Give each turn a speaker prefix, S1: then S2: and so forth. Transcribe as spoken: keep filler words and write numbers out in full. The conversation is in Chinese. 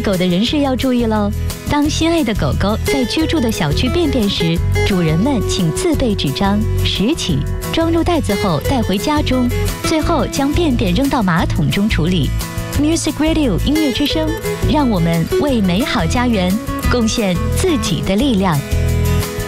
S1: 狗的人士要注意喽。当心爱的狗狗在居住的小区便便时，主人们请自备纸张，拾起，装入袋子后带回家中，最后将便便扔到马桶中处理。Music Radio 音乐之声，让我们为美好家园贡献自己的力量。